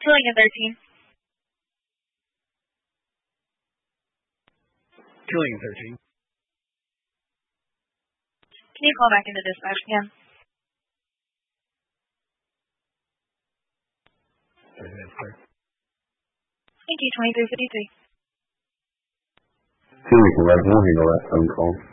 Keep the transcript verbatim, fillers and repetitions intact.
Killing in thirteen. Killing in thirteen. Can you call back into dispatch again? thirty minutes clear. Thank you, twenty-three fifty-three. Two weeks eleven, we'll handle that phone call.